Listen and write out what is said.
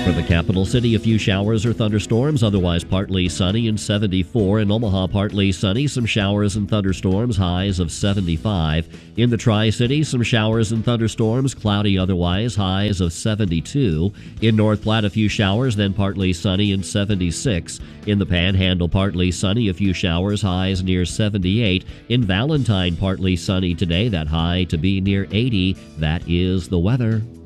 For the capital city, a few showers or thunderstorms, otherwise partly sunny and 74. In Omaha, partly sunny, some showers and thunderstorms, highs of 75. In the Tri-Cities, some showers and thunderstorms, cloudy otherwise, highs of 72. In North Platte, a few showers, then partly sunny and 76. In the Panhandle, partly sunny, a few showers, highs near 78. In Valentine, partly sunny today, that high to be near 80. That is the weather.